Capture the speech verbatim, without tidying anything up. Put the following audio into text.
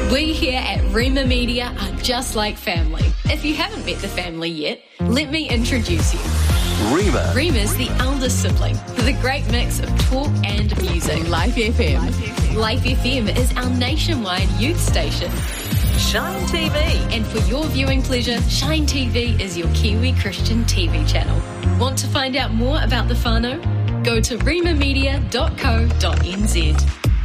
We here at Rima Media are just like family. If you haven't met the family yet, let me introduce you. Rima. Rima's the eldest sibling with a great mix of talk and music. Life F M. Life F M is our nationwide youth station. Shine T V. And for your viewing pleasure, Shine T V is your Kiwi Christian T V channel. Want to find out more about the whānau? Go to rima media dot co dot n z.